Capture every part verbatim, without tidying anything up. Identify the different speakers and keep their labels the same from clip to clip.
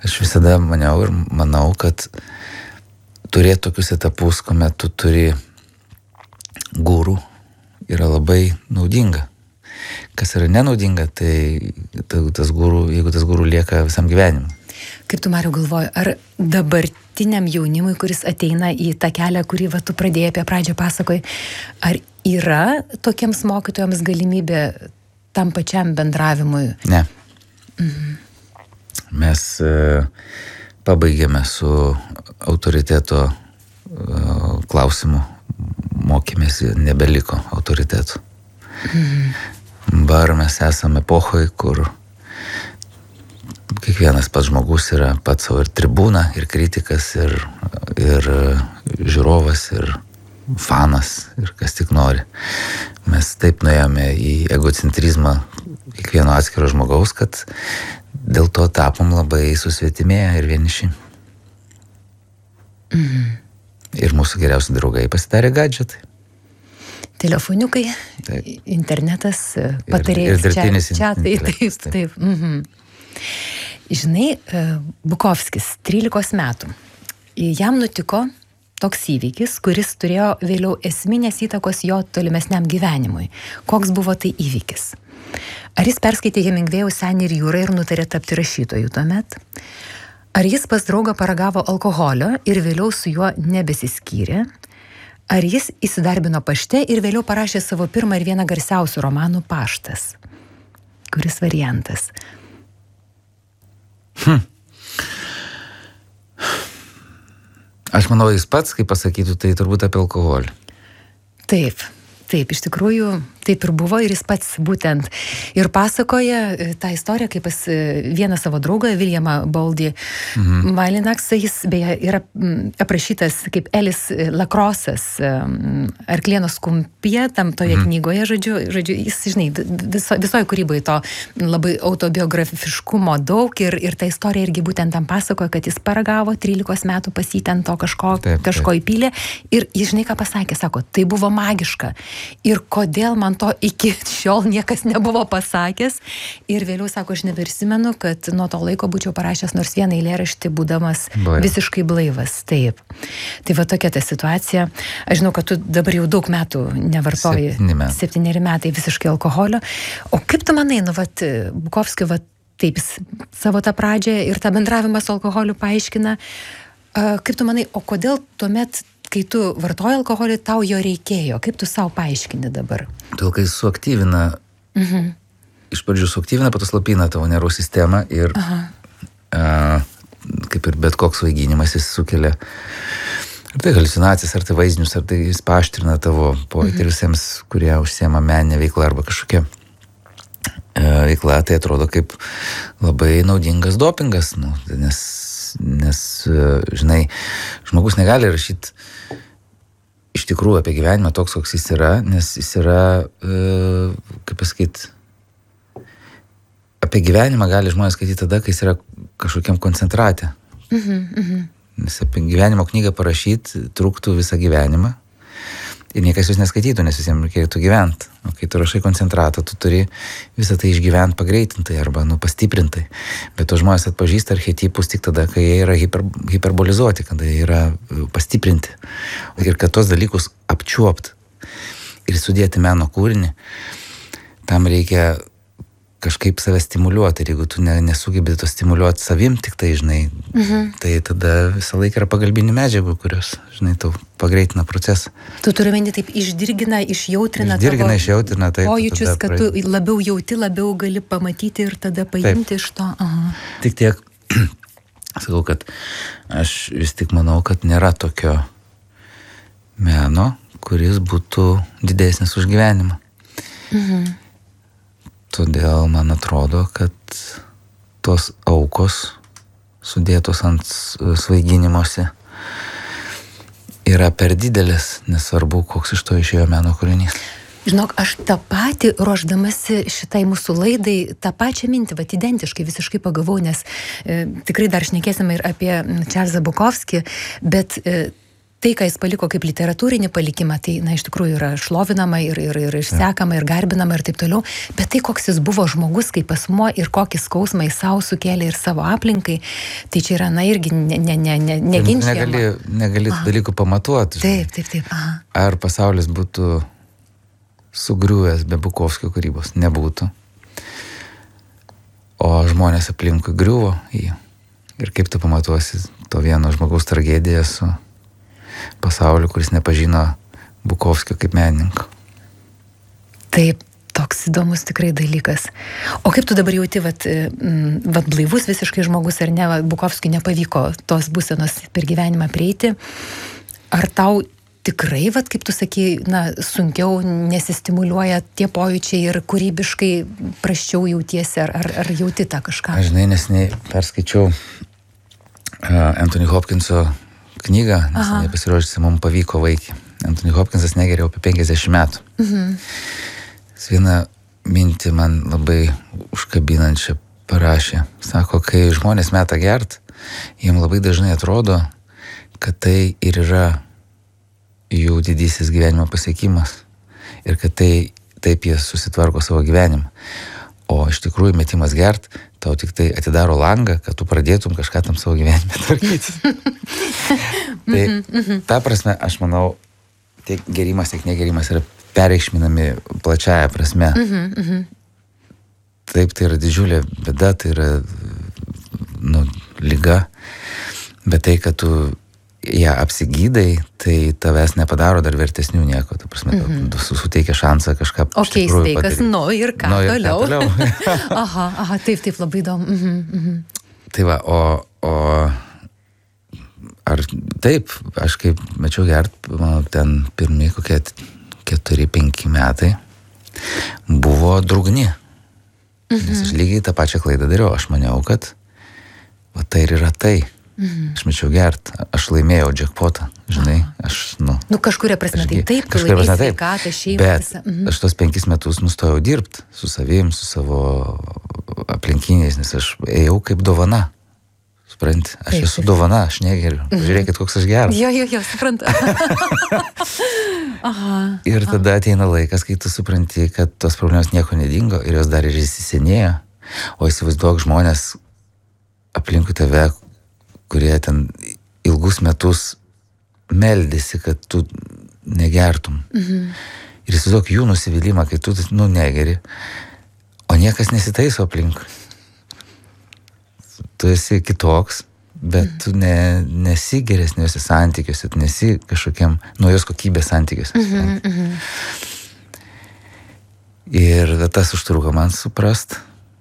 Speaker 1: Aš visada maniau ir manau, kad turėti tokius etapus, kuomet tu turi gurų, yra labai naudinga. Kas yra nenaudinga, tai tas gurų, jeigu tas gurų lieka visam gyvenimui.
Speaker 2: Kaip tu, Mariau, galvoji, ar dabartiniam jaunimui, kuris ateina į tą kelią, kurį va, tu pradėjai apie pradžią pasakoji, ar yra tokiems mokytojams galimybė tam pačiam bendravimui?
Speaker 1: Ne.
Speaker 2: Mhm.
Speaker 1: Mes e, pabaigėme su autoriteto e, klausimu. Mokėmės, nebeliko autoritetų.
Speaker 2: Mhm.
Speaker 1: Dabar mes esame epochoje, kur kiekvienas pats žmogus yra pats savo ir tribūna, ir kritikas, ir, ir žiūrovas, ir fanas, ir kas tik nori. Mes taip nuėjome į egocentrizmą kiekvieno atskiro žmogaus, kad dėl to tapom labai susvetimėję ir vieniši.
Speaker 2: Mhm.
Speaker 1: Ir mūsų geriausi draugai pasidarė gadžetai.
Speaker 2: Telefoniukai, taip. Internetas, patarėjas,
Speaker 1: ir, ir
Speaker 2: čia, tai taip, taip. taip. Mhm. Žinai, Bukovskis, trylikos metų. Jam nutiko toks įvykis, kuris turėjo vėliau esminės įtakos jo tolimesniam gyvenimui. Koks buvo tai įvykis? Ar jis perskaitė Hemingvėjaus Senį ir jūrą ir nutarė tapti rašytoju tuomet? Ar jis pas draugą paragavo alkoholio ir vėliau su juo nebesiskyrė? Ar jis įsidarbino pašte ir vėliau parašė savo pirmą ir vieną garsiausių romanų Paštas? Kuris variantas?
Speaker 1: Hm. Aš manau, jis pats, kaip pasakytų, tai turbūt apie alkoholį.
Speaker 2: Taip. Taip, iš tikrųjų, taip ir buvo ir jis pats būtent ir pasakoja tą istoriją, kaip pas vieną savo draugą, Viljamą Baldį mhm. Malinaksą, jis beje yra aprašytas kaip Elis Lakrosas Arklieno skumpyje, tam toje mhm. knygoje, žodžiu, žodžiu, jis, žinai, viso, visoje kūryboje to labai autobiografiškumo daug ir, ir ta istorija irgi būtent tam pasakoja, kad jis paragavo trylikos metų pas jį ten to kažko, taip, kažko taip. Įpylė ir jis, žinai, ką pasakė, sako, tai buvo magiška. Ir kodėl man to iki šiol niekas nebuvo pasakęs. Ir vėliau, sako, aš neprisimenu, kad nuo to laiko būčiau parašęs nors vieną eilėraštį, būdamas Blaivas. Visiškai blaivas. Taip. Tai va tokia ta situacija. Aš žinau, kad tu dabar jau daug metų nevartoji.
Speaker 1: Septyni metai.
Speaker 2: Septyneri metai visiškai alkoholio. O kaip tu manai, nu, vat, Bukovskio, vat, taip, savo tą pradžią ir tą bendravimą su alkoholiu paaiškina. Kaip tu manai, o kodėl tuomet, kai tu vartoji alkoholį, tau jo reikėjo? Kaip tu savo paaiškini dabar?
Speaker 1: Todėl, kai suaktyvina, mhm. iš pradžių suaktyvina, pato slopina tavo nervų sistemą ir a, kaip ir bet koks vaiginimas jis sukelia ar tai haliucinacijas, ar tai vaizdinius, ar tai jis paaštrina tavo pojūtį mhm. visiems, kurie užsiema meninę veiklą arba kažkokia a, veikla, tai atrodo kaip labai naudingas dopingas, nu, nes nes, žinai, žmogus negali rašyti iš tikrųjų apie gyvenimą toks, koks jis yra, nes jis yra, e, kaip pasakyti, apie gyvenimą gali žmonės skaityti tada, kai jis yra kažkokiam koncentrate.
Speaker 2: Mhm, mhm.
Speaker 1: Nes apie gyvenimo knygą parašyti truktų visą gyvenimą ir niekas jūs neskaitytų, nes visiems reikėtų gyventi. O kai tu rašai koncentratą, tu turi visą tai išgyventi pagreitintai arba nu, pastiprintai. Bet to žmonės atpažįsta archetipus tik tada, kai jie yra hiper, hiperbolizuoti, kada jie yra pastiprinti. Ir kad tos dalykus apčiuopt ir sudėti meno kūrinį, tam reikia kažkaip save stimuliuoti. Ir jeigu tu ne, nesugebi to stimuliuoti savim, tik tai, žinai, mhm. tai tada visą laiką yra pagalbinių medžiagų, kurios, žinai, tau pagreitina procesą.
Speaker 2: Tu turi meni taip išdirgina, išjautrina
Speaker 1: išdirgina,
Speaker 2: tavo
Speaker 1: išjautrina, taip,
Speaker 2: pojūčius, kad tu labiau jauti, labiau gali pamatyti ir tada paimti taip. Iš to. Aha.
Speaker 1: Tik tiek, sakau, kad aš vis tik manau, kad nėra tokio meno, kuris būtų didesnis už gyvenimą.
Speaker 2: Mhm.
Speaker 1: Todėl man atrodo, kad tos aukos sudėtos ant svaiginimuose yra per didelis, nesvarbu, koks iš to išėjo meno kūrinys.
Speaker 2: Žinok, aš tą patį, ruošdamasi šitai mūsų laidai, tą pačią mintį, vat identiškai visiškai pagavau, nes e, tikrai dar šnekėsime ir apie Čarlzą Bukovskį, bet e, tai, ką jis paliko kaip literatūrinį palikimą, tai, na, iš tikrųjų yra šlovinama ir, ir, ir išsekama, ir garbinama ir taip toliau, bet tai, koks jis buvo žmogus kaip asmuo ir kokį skausmą jis savo sukėlė ir savo aplinkai, tai čia yra, na, irgi ne, ne, ne, ne, neginčiama.
Speaker 1: Negali, negali dalykų pamatuoti.
Speaker 2: Taip, taip, taip. Aha.
Speaker 1: Ar pasaulis būtų sugriuvęs be Bukovskio kūrybos? Nebūtų. O žmonės aplinkui griuvo jį. Ir kaip tu pamatuosi to vieno žmogaus tragediją su pasauliu, kuris nepažino Bukovskio kaip menininko.
Speaker 2: Taip, toks įdomus tikrai dalykas. O kaip tu dabar jauti, vat, vat blaivus visiškai žmogus, ar ne, Bukovskiui nepavyko tos būsenos per gyvenimą prieiti? Ar tau tikrai, vat, kaip tu sakai, na, sunkiau nesistimuliuoja tie pojūčiai ir kūrybiškai prasčiau jautiesi, ar, ar, ar jauti tą kažką?
Speaker 1: Aš žinai, neseniai perskaičiau uh, Anthony Hopkinso knygą, neseniai pasirodžiusi Mums pavyko vaikį. Anthony Hopkinsas negeria apie penkiasdešimt metų. Mhm. Jis vieną mintį man labai užkabinančią parašė. Sako, kai žmonės meta gert, jiem labai dažnai atrodo, kad tai ir yra jų didysis gyvenimo pasiekimas ir kad tai, taip jie susitvarko savo gyvenimą. O iš tikrųjų metimas gert tau tik tai atidaro langą, kad tu pradėtum kažką tam savo gyvenime tvarkyti. Tai ta prasme, aš manau, tiek gerimas, tiek negerimas yra pereikšminami plačiaja prasme. Taip, tai yra didžiulė bėda, tai yra nu, liga, bet tai, kad tu ją apsigydai, tai tavęs nepadaro dar vertesnių nieko. Ta prasme, mm-hmm. tu suteikia šansą kažką
Speaker 2: okay, iš tikrųjų padaryti. O sveikas, nu ir ką
Speaker 1: nu, ir
Speaker 2: toliau.
Speaker 1: Ką toliau.
Speaker 2: aha, aha, taip, taip, labai įdomu. Mm-hmm, mm-hmm.
Speaker 1: Tai va, o, o ar taip, aš kaip mečiau gert, manau, ten pirmi kokie keturi, penki metai buvo drugni. Mm-hmm. Nes aš lygiai tą pačią klaidą dariau. Aš maniau, kad va tai ir yra tai. Mhm. Aš mečiau gert, aš laimėjau jackpotą, žinai, aš, nu...
Speaker 2: Nu, kažkuria prasme tai taip, tu laimėjai sveikatą, šeimą.
Speaker 1: Bet
Speaker 2: mhm.
Speaker 1: aš tos penkis metus nustojau dirbti su savim, su savo aplinkiniais, nes aš ėjau kaip dovana. Supranti, aš taip, esu taip. Dovana, aš negeriu. Mhm. Žiūrėkit, koks aš geras.
Speaker 2: Jo, jo, jo, suprantu. Aha.
Speaker 1: Ir tada ateina laikas, kai tu supranti, kad tos problemos nieko nedingo ir jos dar ir įsisenėjo. O įsivaizduok žmonės aplinkui tave, kurie ten ilgus metus meldėsi, kad tu negertum. Mhm. Ir įsivaizduok jų nusivylimą, kai tu, nu, negeri, o niekas nesitaiso aplink. Tu esi kitoks, bet mhm. tu ne, nesi geresniuose santykiuose, tu nesi kažkokiam naujos kokybės santykiuose. Mhm, mhm. Ir tas užtruko man suprast.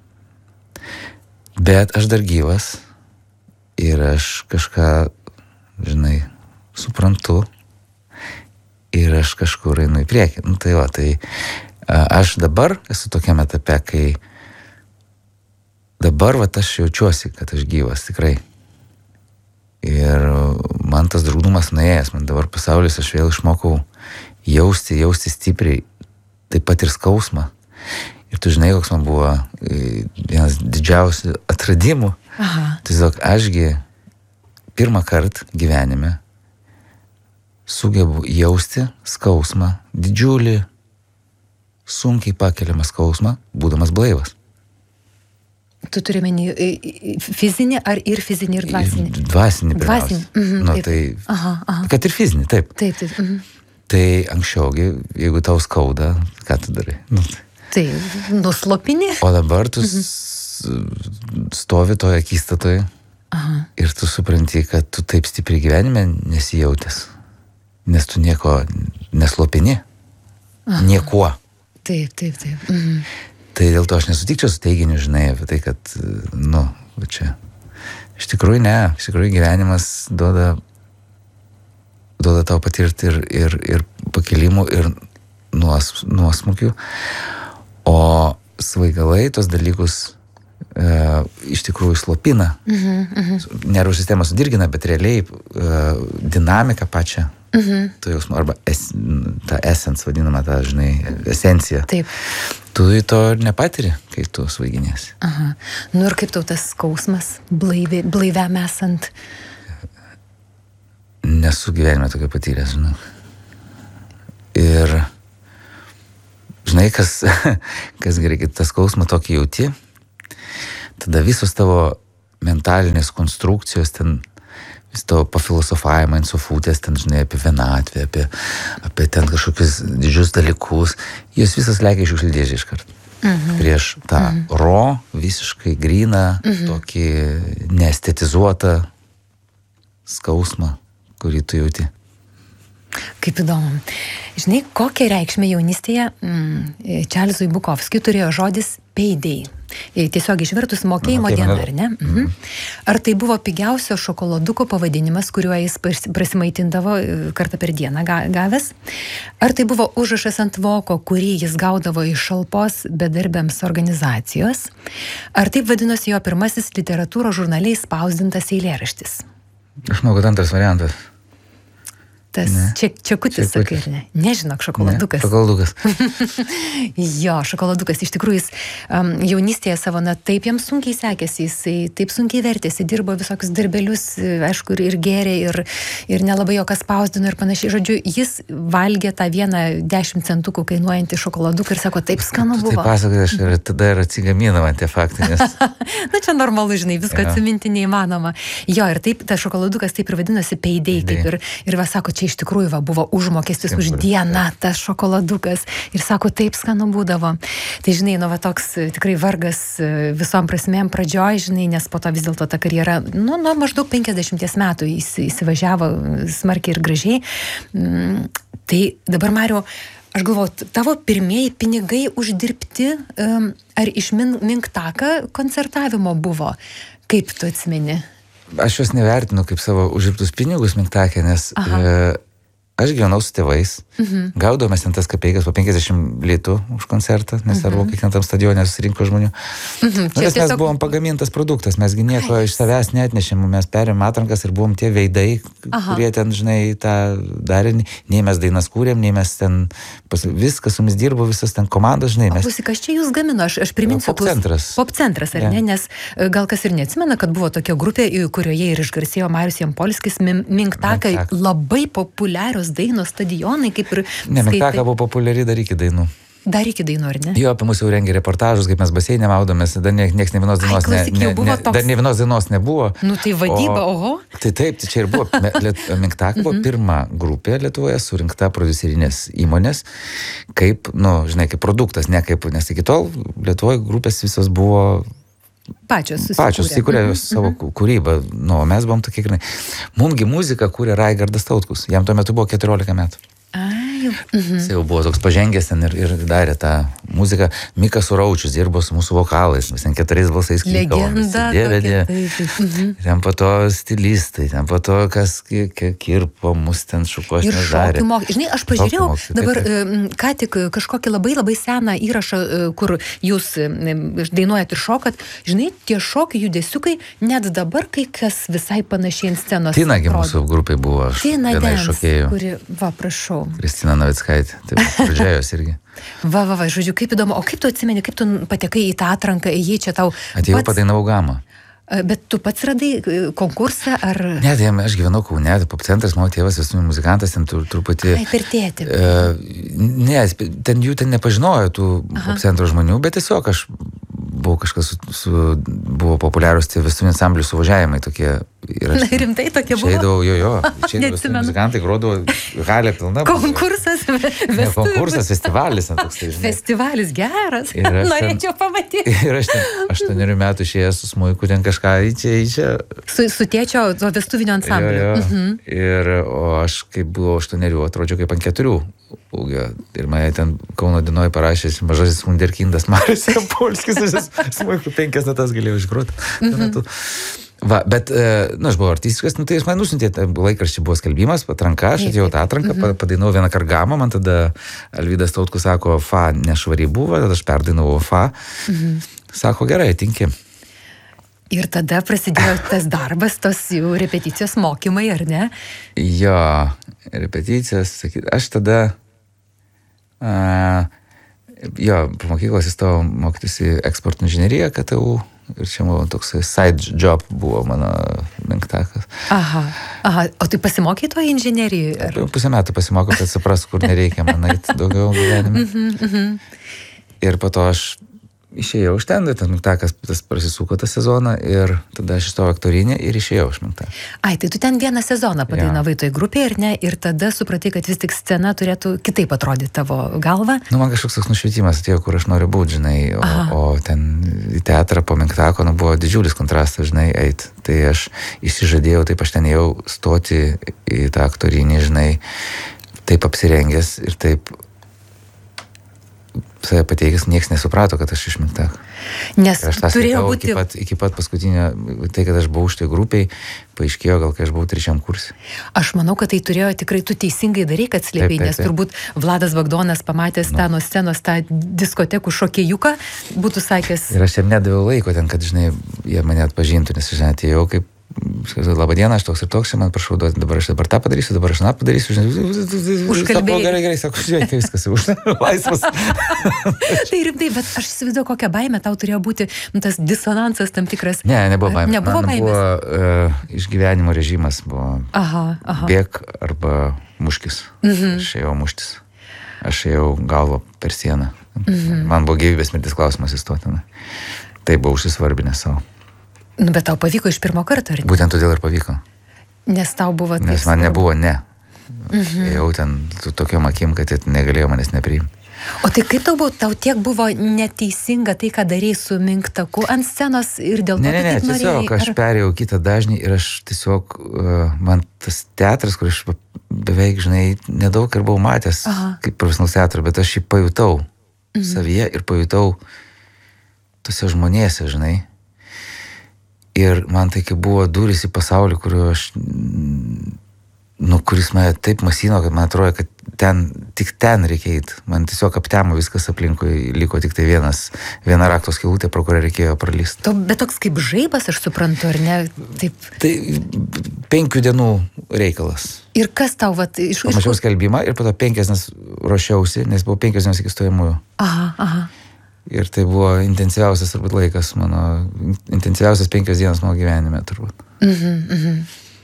Speaker 1: Bet aš dar gyvas. Ir aš kažką, žinai, suprantu ir aš kažkur einu į priekį. Nu, tai va, tai aš dabar esu tokiam etape, kai dabar va, aš jaučiuosi, kad aš gyvas tikrai. Ir man tas drugnumas nuėjęs, man dabar pasaulis aš vėl išmokau jausti, jausti stipriai, taip pat ir skausmą. Ir tu žinai, koks man buvo vienas didžiausių atradimų. Aha. Tiesiog ašgi pirmą kartą gyvenime sugebu jausti skausmą, didžiulį, sunkiai pakeliamą skausmą, būdamas blaivas.
Speaker 2: Tu turi menį fizinį ar ir fizinį ir dvasinį?
Speaker 1: Dvasinį pirmiausia.
Speaker 2: Dvasinį. Mhm,
Speaker 1: nu,
Speaker 2: taip.
Speaker 1: Tai,
Speaker 2: aha, aha.
Speaker 1: Kad ir fizinį, taip.
Speaker 2: Taip, taip. Mhm.
Speaker 1: Tai anksčiaugi, jeigu tau skauda, ką tu darai? Nu,
Speaker 2: tai nuslopini.
Speaker 1: O dabar tu mhm. stovi toje akistatoje ir tu supranti, kad tu taip stipriai gyvenime nesijautęs, nes tu nieko neslopini. Aha. Niekuo.
Speaker 2: Taip, taip, taip. Mhm.
Speaker 1: Tai dėl to aš nesutikčiau su teiginiu, žinai, apie tai, kad, nu, va čia. Iš tikrųjų ne, iš tikrųjų gyvenimas duoda, duoda tau patirti ir, ir, ir pakilimų, ir nuos, nuosmukių. O svaigalai tos dalykus e, iš tikrųjų slopina. Mhm, mhm. Nervų sistemą sudirgina, bet realiai e, dinamiką pačią, mhm. to jausmo, arba es, tą essence vadinamą, tą, žinai, esenciją.
Speaker 2: Taip.
Speaker 1: Tu to nepatiri, kai tu svaiginiesi.
Speaker 2: Aha. Nu ir kaip tau tas skausmas, blaivi, blaiviam esant?
Speaker 1: nesu gyvenime tokio patyręs, žinau. Ir žinai, kas, kas gerai, kai tas skausmą tokį jauti, tada visos tavo mentalinės konstrukcijos, ten vis tavo pafilosofavimą ant sofutės, ten, žinai, apie vienatvę, apie, apie ten kažkokius didžius dalykus, jos visas lekia iš šiukšliadėžę iškart. Mhm. Prieš tą mhm. ro, visiškai gryną, mhm. tokį neestetizuotą skausmą, kurį tu jauti.
Speaker 2: Kaip įdomu. Žinai, kokią reikšmę jaunystėje mm, Čarlzui Bukovskiui turėjo žodis payday. Tiesiog išvertus mokėjimo
Speaker 1: Mokėjimo
Speaker 2: diena,
Speaker 1: diena.
Speaker 2: ar ne? Mhm. Ar tai buvo pigiausio šokoladuko pavadinimas, kuriuo jis pras- prasimaitindavo e, kartą per dieną ga- gavęs? Ar tai buvo užrašas ant voko, kurį jis gaudavo iš šalpos bedarbiams organizacijos? Ar taip vadinosi jo pirmasis literatūros žurnaliai spausdintas eilėraštis?
Speaker 1: Aš manau, kad antras variantas.
Speaker 2: Tas
Speaker 1: Ne.
Speaker 2: čia, čekutis, sakai,
Speaker 1: Čekutis.
Speaker 2: ar ne? Nežinok, šokoladukas.
Speaker 1: Ne, šokoladukas.
Speaker 2: Jo, šokoladukas iš tikrųjų jis um, jaunystėje savo, na taip jam sunkiai sekėsi, jisai taip sunkiai vertėsi, dirbo visokius darbelius, aišku, ir, ir gėrė, ir, ir nelabai jo kas spausdino ir panašiai. Žodžiu, jis valgė tą vieną dešimt centukų kainuojantį šokoladuką ir sako, taip skanu
Speaker 1: Tai
Speaker 2: buvo.
Speaker 1: pasakai, aš ir tada ir atsigamina man tie faktai, nes
Speaker 2: Na čia normalu, žinai, visko
Speaker 1: Jo.
Speaker 2: atsiminti neįmanoma. Jo, ir taip, tas šokoladukas taip ir vadinosi payday,
Speaker 1: Payday.
Speaker 2: kaip ir, ir va sako, čia iš tikrųjų va, buvo užmokestis
Speaker 1: Taip,
Speaker 2: už
Speaker 1: taip.
Speaker 2: dieną, tas šokoladukas. Ir sako, taip skanu būdavo. Tai, žinai, nu va toks e, tikrai vargas e, visom prasmėm pradžioj, žinai, nes po to vis dėlto ta karjera, nu, nuo maždaug penkiasdešimties metų jis įsivažiavo smarkiai ir gražiai. Mm, tai dabar, Mariau, aš galvoju, tavo pirmieji pinigai uždirbti, um, ar iš min, Minktaka koncertavimo buvo? Kaip tu atsimeni?
Speaker 1: aš juos nevertinu kaip savo uždirbtus pinigus Minktakė, nes e, aš gyvenau su tėvais, mhm. gaudavome ten tas kapeikas po penkiasdešimt litų už koncertą, nes mhm. arba kiekvienam tam stadione susirinko žmonių. Mhm. Nu, nes mes tiesiog... buvom pagamintas produktas, mes nieko Ai. iš savęs neatnešėm, mes perėm atrankas ir buvom tie veidai, Aha. kurie ten, žinai, tą darė, nei mes dainas kūrėm, nei mes ten, pas, viskas su mumis dirbo, visas ten komandos, žinai. Mes...
Speaker 2: O klausyk, kas čia jūs gamino? Aš, aš priminsiu.
Speaker 1: Pop centras.
Speaker 2: Pop centras, ar ja. ne? Nes gal kas ir neatsimena, kad buvo tokia grupė, kurioje ir išgarsėjo Marius Jampolskis, Minktaka, labai populiarios dainos, stadionai, kaip ir...
Speaker 1: Ne, Minktaka buvo populiari dar iki dainų.
Speaker 2: Dar iki dainų, ar ne?
Speaker 1: Jo, apie mus jau rengė reportažus, kaip mes baseinė maudomės, dar nieks ne, ne vienos dainos,
Speaker 2: Ai, klausyk,
Speaker 1: ne, ne,
Speaker 2: toks...
Speaker 1: dar ne vienos dainos nebuvo.
Speaker 2: Nu tai vadyba,
Speaker 1: o,
Speaker 2: oho.
Speaker 1: Tai taip, tai čia ir buvo. Minktaka buvo pirma grupė Lietuvoje surinkta prodiuserinės įmonės, kaip, nu, žinai, kaip produktas, ne kaip, nes iki tol Lietuvoje grupės visos buvo...
Speaker 2: Pačios susikūrė.
Speaker 1: Pačios susikūrė mm-hmm. savo kūrybą. Nu, mes buvom tokie, kad... Mumgi muziką kūrė Raigardas Tautkus. Jam tuo metu buvo keturiolika metų.
Speaker 2: Ai, mhm.
Speaker 1: Jis jau buvo toks pažengęs ten ir, ir darė tą muziką. Mikas Suraučius dirbo su mūsų vokalais, mes ten keturiais balsais klikavom.
Speaker 2: Legenda.
Speaker 1: Dėvedė.
Speaker 2: Mhm.
Speaker 1: Ten po to stilistai, ten po to kas kirpo, mus ten šukos
Speaker 2: ir
Speaker 1: nedarė.
Speaker 2: Ir šokių Žinai, aš pažiūrėjau mokyti, dabar taip. ką tik kažkokį labai labai seną įrašą, kur jūs dainuojat ir šokat. Žinai, tie šokių judesiukai net dabar kai kas visai panašiai ant scenos.
Speaker 1: Tinagi mūsų grupai buvo. Aš
Speaker 2: Tina
Speaker 1: viena iš šokėjų.
Speaker 2: Kuri, va, prašau.
Speaker 1: Kristina Navickaitė, taip, pradžiajos irgi.
Speaker 2: Va, va, va, žodžiu, kaip įdomu, o kaip tu atsimeni, kaip tu patekai į tą atranką, į čia tau...
Speaker 1: Atėjau,
Speaker 2: pats...
Speaker 1: padainavau gamą.
Speaker 2: Bet tu pats radai konkursą, ar...
Speaker 1: Ne, tai aš gyvenau Kaune, pop centras, mano tėvas esu muzikantas, ten truputį...
Speaker 2: Ai, per tėtį.
Speaker 1: Uh, ne, ten jų ten nepažinojo tų Aha. pop centro žmonių, bet tiesiog aš buvau kažkas su... su buvo populiarūs tie vestuvių ansamblių suvažiavimai tokie. Ir aš,
Speaker 2: Na, rimtai tokie buvo?
Speaker 1: Išeidavau, jo, jo. Išeidavau, muzikantai grodavo, halė pilna.
Speaker 2: Konkursas,
Speaker 1: ne, konkursas, festivalis. Toks, tai,
Speaker 2: festivalis geras.
Speaker 1: Ten,
Speaker 2: norėčiau pamatyti.
Speaker 1: Ir aš ten aštuonerių metų išėjęs su smuiku ten kažką į čia, į čia.
Speaker 2: Su, su tėčio to vestuvinio ansamblio.
Speaker 1: Jo, jo.
Speaker 2: Mhm.
Speaker 1: Ir o aš kaip buvau aštuonerių, atrodžiau kaip ant keturių. Ūgio. Ir mane ten Kauno dienoj parašė mažasis munderkindas Marius Jampolskis, aš smuiku penkias natas galėjau išgroti. Mhm. Va, bet, nu, aš buvau artistiškas, nu, tai jis man nusintė, laikraščiai buvo skelbimas, atranka, aš atėjau tą atranką, mm-hmm. padainau vieną kargamą, man tada Alvydas Tautkus sako, fa nešvariai buvo, tada aš perdainavau fa, mm-hmm. sako, gerai, tinki.
Speaker 2: Ir tada prasidėjo tas darbas, tos jų repeticijos mokymai, ar ne?
Speaker 1: Jo, repeticijos, sakyt, aš tada, a, jo, po mokyklos įstojau mokytis į eksporto inžineriją K T U. Ir čia buvo toks side job buvo mano penktakas.
Speaker 2: Aha, aha. O tai pasimokei to inžinerijoje? Ar...
Speaker 1: Pusę metų pasimokau, kad supras, kur nereikia man eiti daugiau gyvenime.
Speaker 2: Mhm, mhm.
Speaker 1: Ir po to aš išėjau iš ten, tas Minktakas tas prasisuko tą sezoną ir tada aš įstojau aktorinį ir išėjau iš Minktaką.
Speaker 2: Ai, tai tu ten vieną sezoną padainavai toj grupėje ir ne, ir tada supratai, kad vis tik scena turėtų kitaip atrodyti tavo galvą?
Speaker 1: Nu, man kažkoks toks nušvietimas atėjo, kur aš noriu būti, žinai, o, o ten į teatrą po Minktako, nu, buvo didžiulis kontrastas, žinai, eit. Tai aš išsižadėjau, taip aš ten jau stoti į tą aktorinį, žinai, taip apsirengęs ir taip save pateikęs, niekas nesuprato, kad aš iš Minktako.
Speaker 2: Nes
Speaker 1: aš tą
Speaker 2: turėjo
Speaker 1: slėpiau
Speaker 2: būti...
Speaker 1: iki pat, iki pat paskutinio, tai, kad aš buvau štai grupiai, paaiškėjo gal, kai aš buvau trečiam kursui.
Speaker 2: Aš manau, kad tai turėjo tikrai tu teisingai darai, kad slėpiai, nes turbūt Vladas Bagdonas pamatęs nu. tą nuo scenos, tą diskotekų šokėjuką, būtų sakęs...
Speaker 1: Ir aš jam nedaviau laiko ten, kad, žinai, jie mane atpažintų, nes, žinai, atėjau kaip labą dieną, aš toks ir toks, man prašau duoti, dabar aš dabar tą padarysiu, dabar aš tą padarysiu, žinai,
Speaker 2: užkalbėjai.
Speaker 1: Gerai, gerai, sako, žiūrėk, viskas, už laisvas.
Speaker 2: Tai rimtai, bet aš įsivaizduoju, kokią baimę tau turėjo būti nu, tas disonansas tam tikras.
Speaker 1: Ne, nebuvo baimės.
Speaker 2: Nebuvo
Speaker 1: man
Speaker 2: baimės.
Speaker 1: Buvo uh, išgyvenimo režimas, buvo
Speaker 2: aha, aha.
Speaker 1: bėk arba muškis. Mhm. Aš ėjau muštis. Aš ėjau galvo per sieną. Mhm. Man buvo gyvybės mirtis klausimas įstoti. Tai buvo užsisvarbinę savo.
Speaker 2: Nu, bet tau pavyko iš pirmo karto, ar ne?
Speaker 1: Būtent todėl ir pavyko.
Speaker 2: Nes tau buvo...
Speaker 1: Nes man nebuvo ne. Mhm. Ėjau ten tokiom akim, kad jie negalėjo manęs nepriimti.
Speaker 2: O tai kaip tau buvo, tau tiek buvo neteisinga tai, ką darei su Minktaku ant scenos ir dėl to,
Speaker 1: ne, ne, ne,
Speaker 2: taip norėjai?
Speaker 1: Tiesiog aš ar... perėjau kitą dažnį ir aš tiesiog, uh, man tas teatras, kur aš beveik, žinai, nedaug ir buvau matęs Aha. kaip profesionalus teatras, bet aš jį pajutau mhm. savyje ir pajutau tose žmonėse, žinai. Ir man tai kaip buvo durys į pasaulį, kurio aš, nu, kuris mane taip masino, kad man atrodo, kad ten, tik ten reikia eiti. Man tiesiog aptemo viskas aplinkui, liko tik tai vienas, viena rakto skylutė, pro kurią reikėjo pralysti.
Speaker 2: To, bet toks kaip žaibas, aš suprantu, ar ne? Taip.
Speaker 1: Tai penkių dienų reikalas.
Speaker 2: Ir kas tau, vat, iš...
Speaker 1: Pamačiau skelbimą ir po to penkias dienas ruošiausi, nes buvo penkias dienas iki stojamųjų.
Speaker 2: Aha, aha.
Speaker 1: Ir tai buvo intensyviausias turbūt laikas mano, intensyviausias penkios dienos mano gyvenime turbūt.
Speaker 2: Mhm, mhm.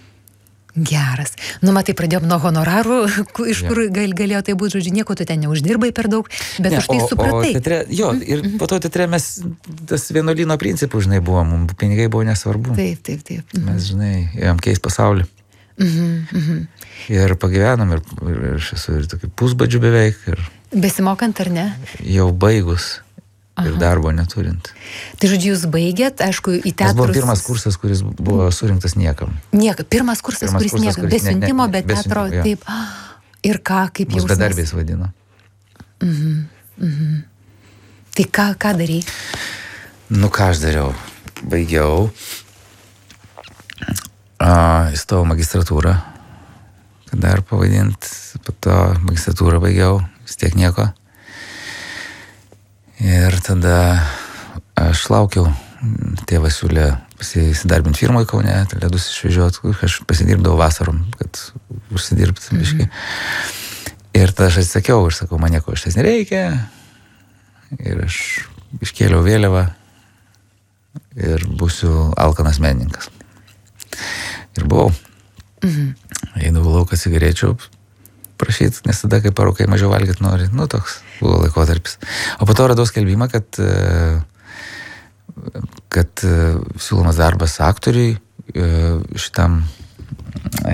Speaker 2: Geras. Nu, matai, pradėjom nuo honorarų, iš kur gal, galėjo tai būti, žodžiu, nieko tu ten neuždirbai per daug, bet ne, už tai
Speaker 1: o,
Speaker 2: supratai.
Speaker 1: O teatre, jo, ir mhm. po to teatre mes, tas vienuolyno principų, žinai, buvo, mums pinigai buvo nesvarbu.
Speaker 2: Taip, taip, taip. Mhm.
Speaker 1: Mes, žinai, ėjom keist pasaulį.
Speaker 2: Mhm, mhm. Ir
Speaker 1: pagyvenom, ir, ir, ir aš esu ir tokį pusbadžių beveik. Ir
Speaker 2: besimokant, ar ne?
Speaker 1: Jau baigus. Ir darbo neturint.
Speaker 2: Tai žodžiu, jūs baigėt, aišku, į teatrus...
Speaker 1: Tas buvo pirmas kursas, kuris buvo surinktas niekam.
Speaker 2: Niekam. Pirmas kursas, pirmas kuris, kuris niekam. Be siuntimo, be teatro.
Speaker 1: Ja.
Speaker 2: Taip. Ir ką, kaip jausmas?
Speaker 1: Mus bedarbiais vadino.
Speaker 2: Mhm. Mhm. Tai ką, ką darai?
Speaker 1: Nu, ką aš dariau? Baigiau. Uh, įstojau magistratūrą. Dar pavadint. Po to magistratūrą baigiau. Vis tiek nieko. Ir tada aš laukiau, tėvas siūlė pasidarbinti firmoje Kaune, ledus išvežiot, aš pasidirbdavau vasarom, kad užsidirbti biškai. Mm-hmm. Ir tada aš atsisakiau ir sakau, man nieko iš ties nereikia. Ir aš iškėliau vėliavą ir būsiu alkanas menininkas. Ir buvau. Mm-hmm. Eidavau lauką cigarečių prašyti, nes tada, kai parūkai mažiau valgyti nori, nu toks buvo laikotarpis. O po to radau skelbimą, kad, kad siūlomas darbas aktoriui šitam, e,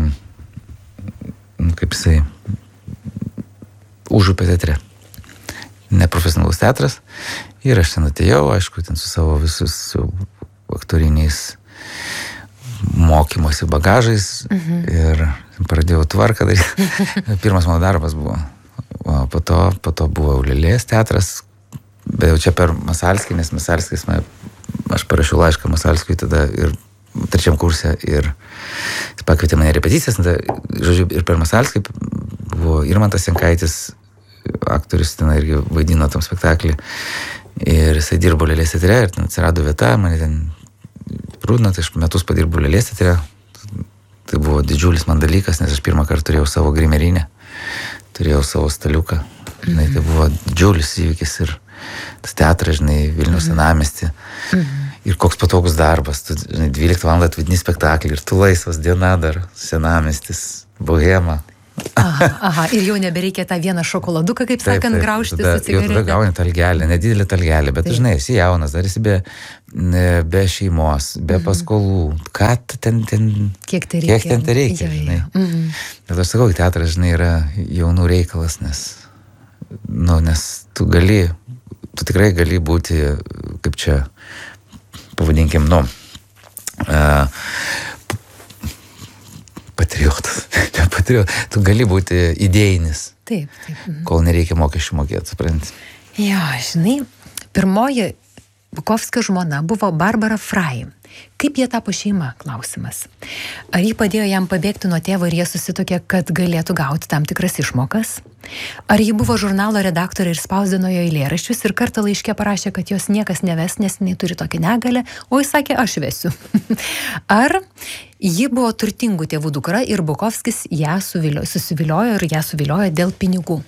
Speaker 1: kaip jisai, Užupio teatre. Neprofesionalus teatras. Ir aš ten atėjau, aišku, ten su savo visus su aktoriniais mokymosi bagažais mhm. ir pradėjau tvarką daryti. Pirmas mano darbas buvo. O po to, po to buvo Lėlės teatras, bet jau čia per Masalskį, nes Masalskis, man, aš parašiau laišką Masalskiui tada ir trečiam kurse ir jis pakvietė mane repeticijas, tada, žodžiu, ir per Masalskį buvo Irmantas Jankaitis, aktorius ten irgi vaidino tam spektaklį ir jisai dirbo Lėlės teatre ir ten atsirado vieta, mane ten rūdina, tai aš metus padirbau Lėlės teatre. Tai buvo didžiulis man dalykas, nes aš pirmą kartą turėjau savo grimerinę, turėjau savo staliuką. Žinai, tai buvo didžiulis įvykis ir tas teatras, žinai, Vilniaus senamiestį. Mhm. Ir koks patogus darbas, tu, žinai, dvyliktą valandą atvadini spektaklį ir tu laisvas, diena dar, senamiestis, bohema.
Speaker 2: Aha, aha, ir jau nebereikia tą vieną šokoladuką, kaip sakant, graužti su cigaretė.
Speaker 1: Jau tada gauni talgelį, nedidelį talgelį, bet, taip. Žinai, esi jaunas, dar esi be, be šeimos, be mhm. paskolų. Ką ten, ten,
Speaker 2: kiek tai reikia,
Speaker 1: kiek ten tai reikia, ja, žinai. Ja. Mhm. Ir aš sakau, teatras, žinai, yra jaunų reikalas, nes, nu, nes tu gali, tu tikrai gali būti, kaip čia, pavadinkim, nu, uh, patriotas, ne patriotas, tu gali būti idėjinis.
Speaker 2: Taip, taip. Mhm.
Speaker 1: Kol nereikia mokesčių mokėti, supranti.
Speaker 2: Jo, žinai, pirmoji Bukovskio žmona buvo Barbara Frey. Kaip jie tapo šeima, klausimas. Ar jį padėjo jam pabėgti nuo tėvo ir jie susitokė, kad galėtų gauti tam tikras išmokas? Ar ji buvo žurnalo redaktorė ir spausdino jo eilėraščius ir kartą laiške parašė, kad jos niekas neves, nes jinai turi tokią negalę, o jis sakė, aš vesiu. Ar ji buvo turtingų tėvų dukra ir Bukovskis ją suviliojo, susiviliojo ir ją suviliojo dėl pinigų?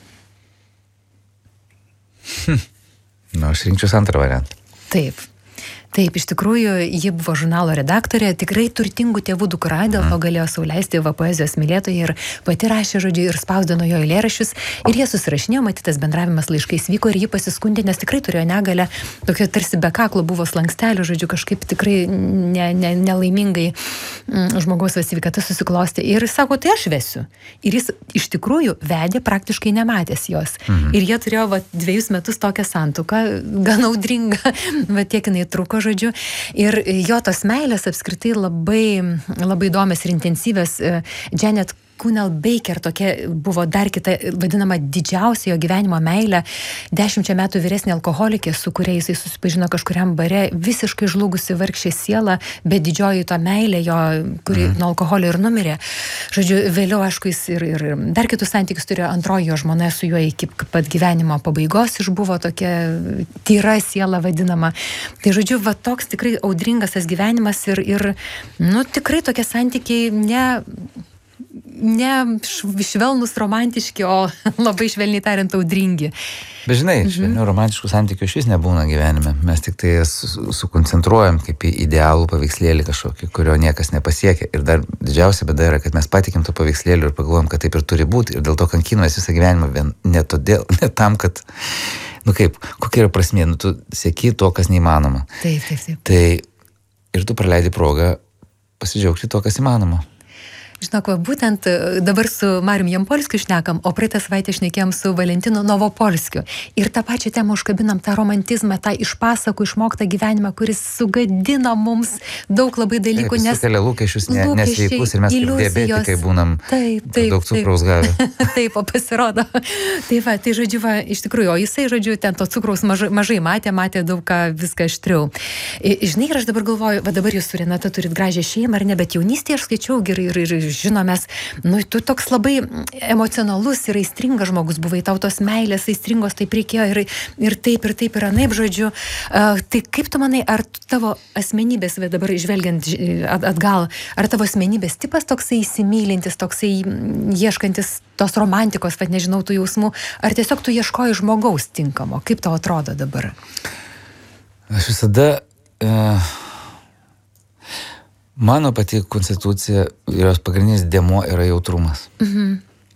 Speaker 1: Hm. Nu, aš rinkčiausi antrą variantą.
Speaker 2: Taip. Taip, iš tikrųjų, ji buvo žurnalo redaktorė, tikrai turtingų tėvų dukra, dėl to galėjo sau leisti va poezijos mylėtojai ir pati rašė, žodžiu, ir spausdino jo eilėraščius. Ir jie susirašinėjo, matytas bendravimas laiškais vyko ir ji pasiskundė, nes tikrai turėjo negalę, tokio tarsi be kaklo buvo slankstelių, žodžiu, kažkaip tikrai ne, ne, nelaimingai mm, žmogaus sveikata susiklosti. Ir sako, tai aš vesiu. Ir jis iš tikrųjų vedė praktiškai nematęs jos. Mhm. Ir jie turėjo va, dviejus metus tokią santuoką, gan audringą, va tiek jinai truko, žodžiu, ir jo tos meilės apskritai labai, labai įdomios ir intensyvios. Janet Kunnell Baker tokia buvo dar kita, vadinama, didžiausia jo gyvenimo meilė, dešimčia metų vyresnė alkoholikė, su kuria jisai susipažino kažkuriam bare, visiškai žlugusi vargšė siela, bet didžioji to meilė jo, kuri mm. nuo alkoholio ir numirė. Žodžiu, vėliau, aišku, jis ir, ir dar kitus santykius turėjo, antroji jo žmona su juo iki pat gyvenimo pabaigos išbuvo tokia tyra siela vadinama. Tai, žodžiu, va toks tikrai audringas tas gyvenimas ir, ir nu, tikrai tokie santykiai ne... ne švelnus romantiški, o labai švelniai tariant audringi.
Speaker 1: Bet žinai, mhm. švelnių romantiškų santykių iš vis nebūna gyvenime. Mes tik tai sukoncentruojam kaip į idealų paveikslėlį kažkokį, kurio niekas nepasiekia. Ir dar didžiausia bėda yra, kad mes patikim to paveikslėlį ir pagalvojam, kad taip ir turi būti. Ir dėl to kankinomės visą gyvenimą vien ne todėl, ne tam, kad, nu kaip, kokia yra prasmė, nu tu sieki to, kas neįmanoma.
Speaker 2: Taip, taip, taip.
Speaker 1: Tai ir tu praleidi progą pasidžiaugti to, kas įmanoma.
Speaker 2: Žinok, būtent dabar su Marium Jampolskiu šnekam, o praeitą savaitę šnekėjom su Valentinu Novopolskiu. Ir tą pačią temą užkabinam, tą romantizmą, tą iš pasakų išmoktą gyvenimą, kuris sugadina mums daug labai dalykų.
Speaker 1: Taip, nes sukelia lūkesčius ne, nesveikus ir mes kaip diabetikai būnam taip, taip, daug cukraus gavę.
Speaker 2: Taip, o pasirodo. Tai va, tai žodžiu, va, iš tikrųjų, o jisai, žodžiu, ten to cukraus mažai, mažai matė, matė daug ką viską aštriau. Žinai, ir aš dabar galvoju, va dabar jūs su Renata turit gražią šeimą, ar ne, bet jaunystėje aš skaičiau ir, ir, ir žinomės, nu, tu toks labai emocionalus ir aistringas žmogus buvai, tau tos meilės aistringos taip reikėjo ir, ir taip, ir taip, ir anaip, žodžiu. Uh, tai kaip tu manai, ar tavo asmenybės, dabar žvelgiant atgal, ar tavo asmenybės tipas toksai įsimylintis, toksai ieškantis tos romantikos, bet nežinau, tų jausmų, ar tiesiog tu ieškoji žmogaus tinkamo? Kaip tau atrodo dabar?
Speaker 1: Aš visada... Uh... Mano pati konstitucija ir jos pagrindinis dėmuo yra jautrumas. Mhm.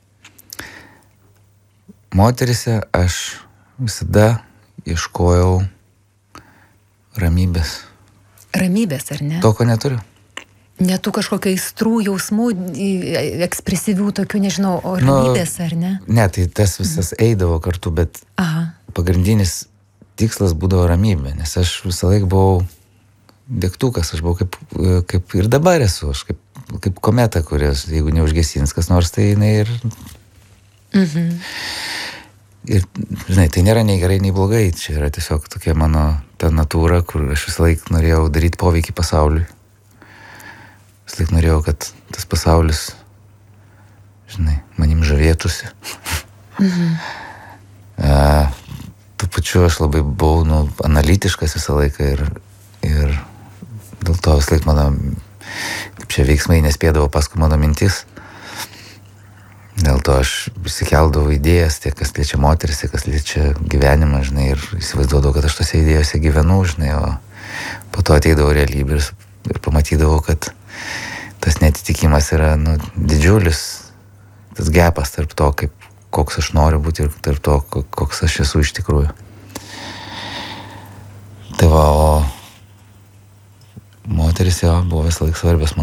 Speaker 1: Moterise aš visada ieškojau ramybės.
Speaker 2: Ramybės, ar ne?
Speaker 1: To, ko neturiu.
Speaker 2: Netų kažkokio aistrų, jausmų, ekspresyvių tokių, nežinau, o ramybės, nu, ar ne?
Speaker 1: Ne, tai tas visas mhm. eidavo kartu, bet
Speaker 2: Aha.
Speaker 1: pagrindinis tikslas būdavo ramybė, nes aš visą laiką buvau degtukas, aš buvau kaip, kaip ir dabar esu, aš kaip, kaip kometa, kurios, jeigu neužgesins kas nors, tai jinai ir... Mhm. Ir, žinai, tai nėra nei gerai, nei blogai, čia yra tiesiog tokia mano ta natūra, kur aš visą laiką norėjau daryti poveikį pasauliui. Visą laiką norėjau, kad tas pasaulis, žinai, manim žavėtųsi. Mhm. A, tuo pačiu aš labai buvau, nu, analitiškas visą laiką ir ir dėl to vis laik mano, kaip čia veiksmai nespėdavo paskui mano mintis. Dėl to aš išsikeldavau idėjas, tiek kas liečia moteris, tiek kas liečia gyvenimą, žinai, ir įsivaizduodavau, kad aš tose idėjose gyvenu, žinai, o po to ateidavau realybę ir, ir pamatydavau, kad tas netitikimas yra, nu, didžiulis, tas gepas tarp to, kaip, koks aš noriu būti ir tarp to, koks aš esu iš tikrųjų. Tai va, o moteris jo buvo visą laiką svarbios man.